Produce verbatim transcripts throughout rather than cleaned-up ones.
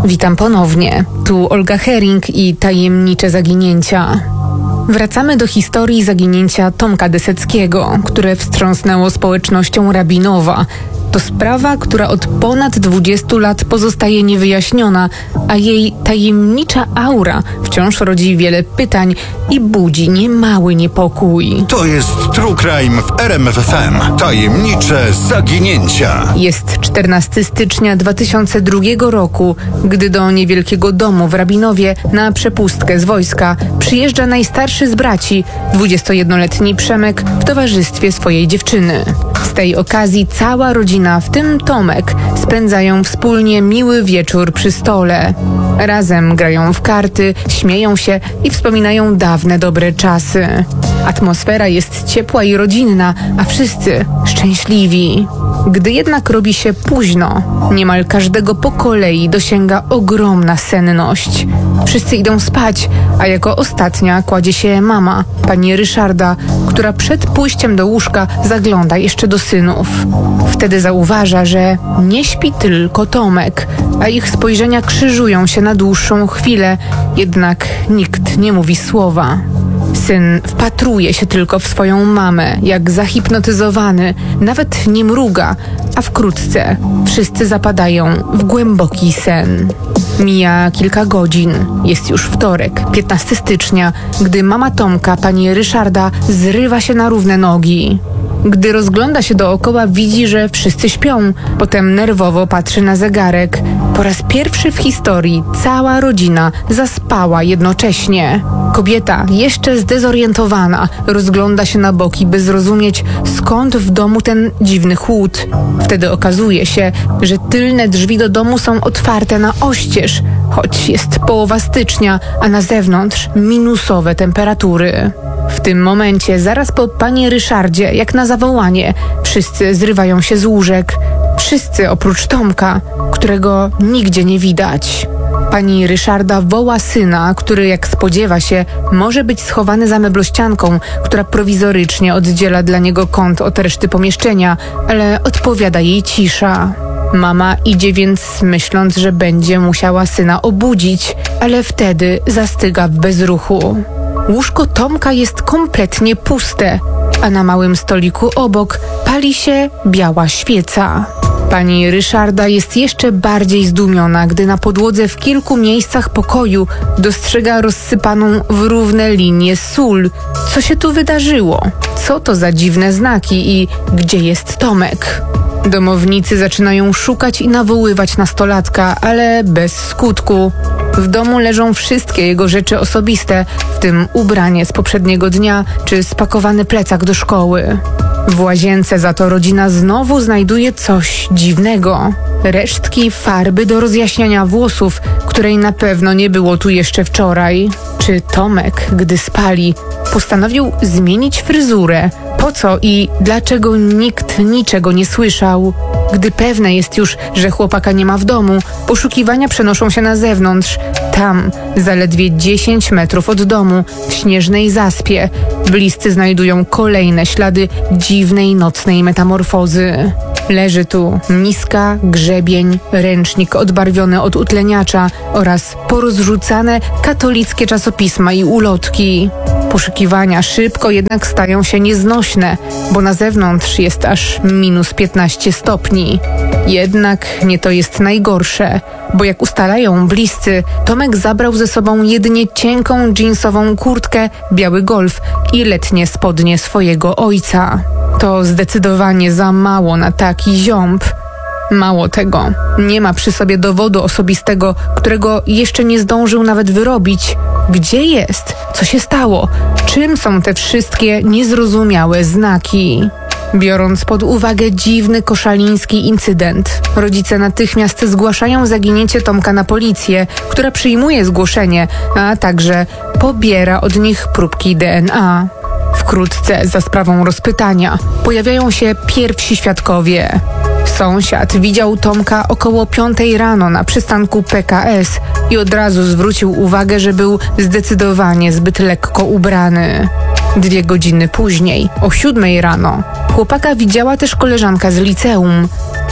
Witam ponownie. Tu Olga Hering i tajemnicze zaginięcia. Wracamy do historii zaginięcia Tomka Dyseckiego, które wstrząsnęło społecznością Rabinowa. To sprawa, która od ponad dwudziestu lat pozostaje niewyjaśniona, a jej tajemnicza aura wciąż rodzi wiele pytań i budzi niemały niepokój. To jest True Crime w R M F F M. Tajemnicze zaginięcia. Jest czternastego stycznia dwa tysiące drugiego roku, gdy do niewielkiego domu w Rabinowie na przepustkę z wojska przyjeżdża najstarszy z braci, dwudziestojednoletni Przemek, w towarzystwie swojej dziewczyny. Z tej okazji cała rodzina, w tym Tomek, spędzają wspólnie miły wieczór przy stole. Razem grają w karty, śmieją się i wspominają dawne dobre czasy. Atmosfera jest ciepła i rodzinna, a wszyscy szczęśliwi. Gdy jednak robi się późno, niemal każdego po kolei dosięga ogromna senność. Wszyscy idą spać, a jako ostatnia kładzie się mama, pani Ryszarda, która przed pójściem do łóżka zagląda jeszcze do synów. Wtedy zauważa, że nie śpi tylko Tomek, a ich spojrzenia krzyżują się na dłuższą chwilę, jednak nikt nie mówi słowa. Syn wpatruje się tylko w swoją mamę, jak zahipnotyzowany, nawet nie mruga, a wkrótce wszyscy zapadają w głęboki sen. Mija kilka godzin. Jest już wtorek, piętnastego stycznia, gdy mama Tomka, pani Ryszarda, zrywa się na równe nogi. Gdy rozgląda się dookoła, widzi, że wszyscy śpią. Potem nerwowo patrzy na zegarek. Po raz pierwszy w historii cała rodzina zaspała jednocześnie. Kobieta, jeszcze zdezorientowana, rozgląda się na boki, by zrozumieć, skąd w domu ten dziwny chłód. Wtedy okazuje się, że tylne drzwi do domu są otwarte na oścież, choć jest połowa stycznia, a na zewnątrz minusowe temperatury. W tym momencie, zaraz po pani Ryszardzie, jak na zawołanie, wszyscy zrywają się z łóżek. Wszyscy oprócz Tomka, którego nigdzie nie widać. Pani Ryszarda woła syna, który, jak spodziewa się, może być schowany za meblościanką, która prowizorycznie oddziela dla niego kąt od reszty pomieszczenia, ale odpowiada jej cisza. Mama idzie więc, myśląc, że będzie musiała syna obudzić, ale wtedy zastyga w bezruchu. Łóżko Tomka jest kompletnie puste, a na małym stoliku obok pali się biała świeca. Pani Ryszarda jest jeszcze bardziej zdumiona, gdy na podłodze w kilku miejscach pokoju dostrzega rozsypaną w równe linie sól. Co się tu wydarzyło? Co to za dziwne znaki i gdzie jest Tomek? Domownicy zaczynają szukać i nawoływać nastolatka, ale bez skutku. W domu leżą wszystkie jego rzeczy osobiste, w tym ubranie z poprzedniego dnia czy spakowany plecak do szkoły. W łazience za to rodzina znowu znajduje coś dziwnego. Resztki farby do rozjaśniania włosów, której na pewno nie było tu jeszcze wczoraj. Czy Tomek, gdy spali, postanowił zmienić fryzurę? Po co i dlaczego nikt niczego nie słyszał? Gdy pewne jest już, że chłopaka nie ma w domu, poszukiwania przenoszą się na zewnątrz. Tam, zaledwie dziesięć metrów od domu, w śnieżnej zaspie, bliscy znajdują kolejne ślady dziwnej nocnej metamorfozy. Leży tu miska, grzebień, ręcznik odbarwiony od utleniacza oraz porozrzucane katolickie czasopisma i ulotki. Poszukiwania szybko jednak stają się nieznośne, bo na zewnątrz jest aż minus piętnaście stopni. Jednak nie to jest najgorsze, bo jak ustalają bliscy, Tomek zabrał ze sobą jedynie cienką dżinsową kurtkę, biały golf i letnie spodnie swojego ojca. To zdecydowanie za mało na taki ziąb. Mało tego, nie ma przy sobie dowodu osobistego, którego jeszcze nie zdążył nawet wyrobić. Gdzie jest? Co się stało? Czym są te wszystkie niezrozumiałe znaki? Biorąc pod uwagę dziwny koszaliński incydent, rodzice natychmiast zgłaszają zaginięcie Tomka na policję, która przyjmuje zgłoszenie, a także pobiera od nich próbki D N A. Wkrótce, za sprawą rozpytania, pojawiają się pierwsi świadkowie. Sąsiad widział Tomka około piątej rano na przystanku P K S i od razu zwrócił uwagę, że był zdecydowanie zbyt lekko ubrany. Dwie godziny później, o siódmej rano, chłopaka widziała też koleżanka z liceum.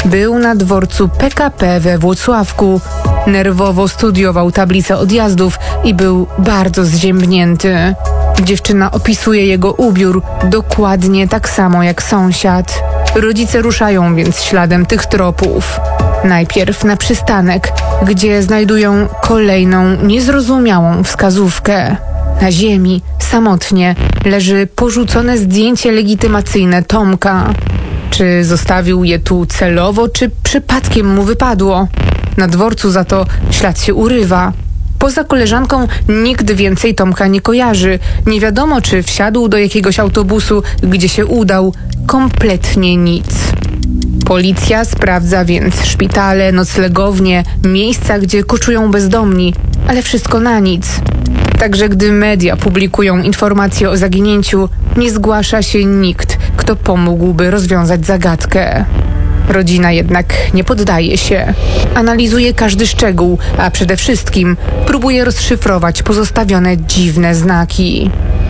Był na dworcu P K P we Włocławku. Nerwowo studiował tablicę odjazdów i był bardzo zziębnięty. Dziewczyna opisuje jego ubiór dokładnie tak samo jak sąsiad. Rodzice ruszają więc śladem tych tropów. Najpierw na przystanek, gdzie znajdują kolejną niezrozumiałą wskazówkę. Na ziemi, samotnie, leży porzucone zdjęcie legitymacyjne Tomka. Czy zostawił je tu celowo, czy przypadkiem mu wypadło? Na dworcu za to ślad się urywa. Poza koleżanką nikt więcej Tomka nie kojarzy. Nie wiadomo, czy wsiadł do jakiegoś autobusu, gdzie się udał. Kompletnie nic. Policja sprawdza więc szpitale, noclegownie, miejsca, gdzie koczują bezdomni, ale wszystko na nic. Także gdy media publikują informacje o zaginięciu, nie zgłasza się nikt, kto pomógłby rozwiązać zagadkę. Rodzina jednak nie poddaje się. Analizuje każdy szczegół, a przede wszystkim próbuje rozszyfrować pozostawione dziwne znaki.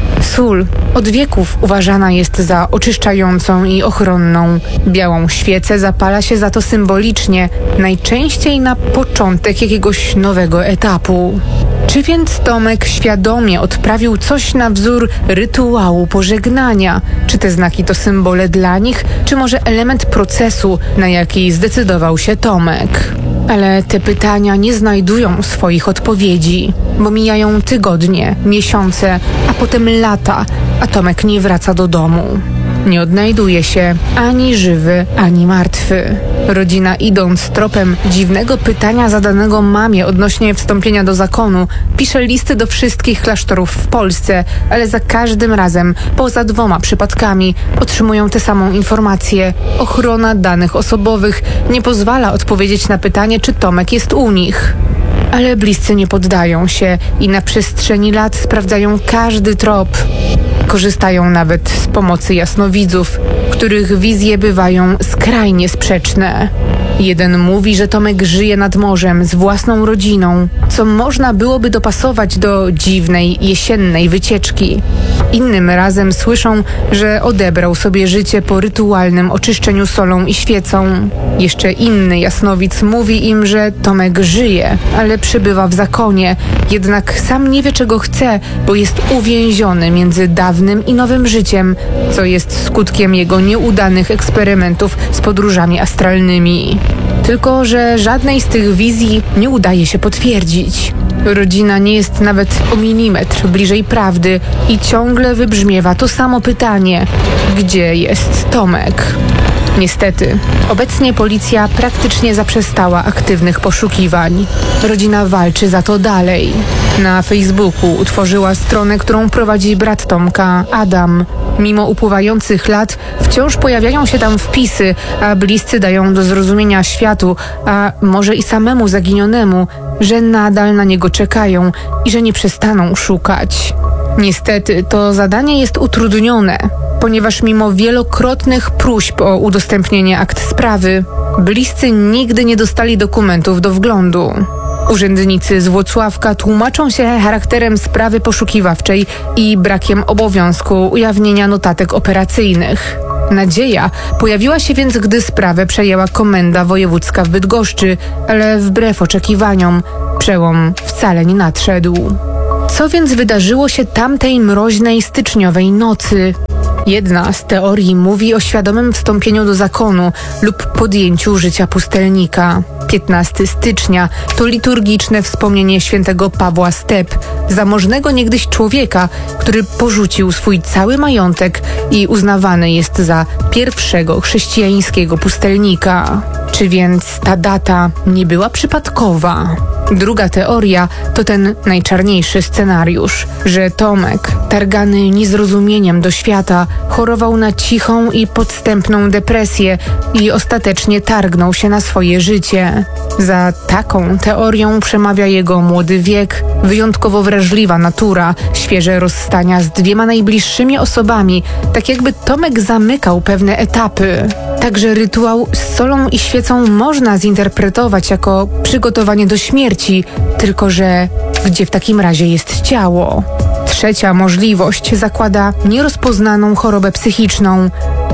Sól od wieków uważana jest za oczyszczającą i ochronną. Białą świecę zapala się za to symbolicznie, najczęściej na początek jakiegoś nowego etapu. Czy więc Tomek świadomie odprawił coś na wzór rytuału pożegnania? Czy te znaki to symbole dla nich, czy może element procesu, na jaki zdecydował się Tomek? Ale te pytania nie znajdują swoich odpowiedzi, bo mijają tygodnie, miesiące, a potem lata, a Tomek nie wraca do domu. Nie odnajduje się ani żywy, ani martwy. Rodzina, idąc tropem dziwnego pytania zadanego mamie odnośnie wstąpienia do zakonu, pisze listy do wszystkich klasztorów w Polsce, ale za każdym razem, poza dwoma przypadkami, otrzymują tę samą informację. Ochrona danych osobowych nie pozwala odpowiedzieć na pytanie, czy Tomek jest u nich. Ale bliscy nie poddają się i na przestrzeni lat sprawdzają każdy trop. Korzystają nawet z pomocy jasnowidzów, których wizje bywają skrajnie sprzeczne. Jeden mówi, że Tomek żyje nad morzem z własną rodziną, co można byłoby dopasować do dziwnej, jesiennej wycieczki. Innym razem słyszą, że odebrał sobie życie po rytualnym oczyszczeniu solą i świecą. Jeszcze inny jasnowic mówi im, że Tomek żyje, ale przebywa w zakonie, jednak sam nie wie, czego chce, bo jest uwięziony między dawnym i nowym życiem, co jest skutkiem jego nieudanych eksperymentów z podróżami astralnymi. Tylko że żadnej z tych wizji nie udaje się potwierdzić. Rodzina nie jest nawet o milimetr bliżej prawdy i ciągle wybrzmiewa to samo pytanie: gdzie jest Tomek? Niestety, obecnie policja praktycznie zaprzestała aktywnych poszukiwań. Rodzina walczy za to dalej. Na Facebooku utworzyła stronę, którą prowadzi brat Tomka, Adam. Mimo upływających lat wciąż pojawiają się tam wpisy, a bliscy dają do zrozumienia światu, a może i samemu zaginionemu, że nadal na niego czekają i że nie przestaną szukać. Niestety to zadanie jest utrudnione, ponieważ mimo wielokrotnych próśb o udostępnienie akt sprawy, bliscy nigdy nie dostali dokumentów do wglądu. Urzędnicy z Włocławka tłumaczą się charakterem sprawy poszukiwawczej i brakiem obowiązku ujawnienia notatek operacyjnych. Nadzieja pojawiła się więc, gdy sprawę przejęła Komenda Wojewódzka w Bydgoszczy, ale wbrew oczekiwaniom przełom wcale nie nadszedł. Co więc wydarzyło się tamtej mroźnej styczniowej nocy? Jedna z teorii mówi o świadomym wstąpieniu do zakonu lub podjęciu życia pustelnika. piętnastego stycznia to liturgiczne wspomnienie świętego Pawła Step, zamożnego niegdyś człowieka, który porzucił swój cały majątek i uznawany jest za pierwszego chrześcijańskiego pustelnika. Czy więc ta data nie była przypadkowa? Druga teoria to ten najczarniejszy scenariusz, że Tomek, targany niezrozumieniem do świata, chorował na cichą i podstępną depresję i ostatecznie targnął się na swoje życie. Za taką teorią przemawia jego młody wiek, wyjątkowo wrażliwa natura, świeże rozstania z dwiema najbliższymi osobami, tak jakby Tomek zamykał pewne etapy. Także rytuał z solą i świecą można zinterpretować jako przygotowanie do śmierci, tylko że gdzie w takim razie jest ciało? Trzecia możliwość zakłada nierozpoznaną chorobę psychiczną.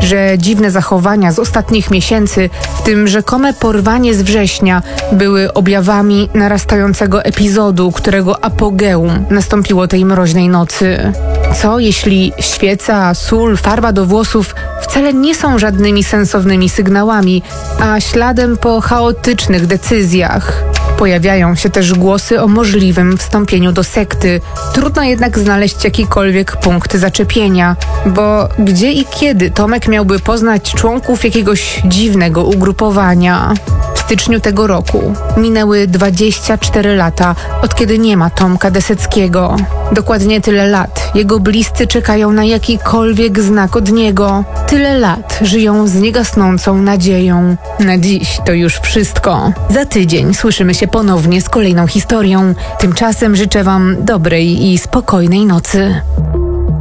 że dziwne zachowania z ostatnich miesięcy, w tym rzekome porwanie z września, były objawami narastającego epizodu, którego apogeum nastąpiło tej mroźnej nocy. Co jeśli świeca, sól, farba do włosów wcale nie są żadnymi sensownymi sygnałami, a śladem po chaotycznych decyzjach? Pojawiają się też głosy o możliwym wstąpieniu do sekty. Trudno jednak znaleźć jakikolwiek punkt zaczepienia, bo gdzie i kiedy Tomek miałby poznać członków jakiegoś dziwnego ugrupowania? W styczniu tego roku minęły dwadzieścia cztery lata, od kiedy nie ma Tomka Deseckiego. Dokładnie tyle lat jego bliscy czekają na jakikolwiek znak od niego. Tyle lat żyją z niegasnącą nadzieją. Na dziś to już wszystko. Za tydzień słyszymy się ponownie z kolejną historią. Tymczasem życzę Wam dobrej i spokojnej nocy.